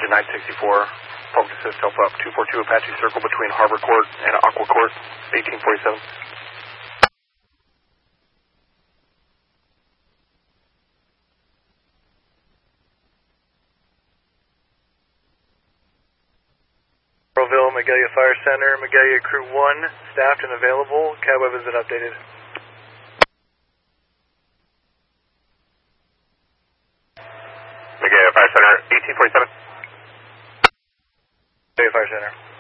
engine 964. Polk assist, help up 242 Apache Circle between Harbor Court and Aqua Court, 1847. Roeville, Magalia Fire Center, Magalia Crew 1, staffed and available. Cab web has been updated. Magalia Fire Center, 1847. Magalia Fire Center.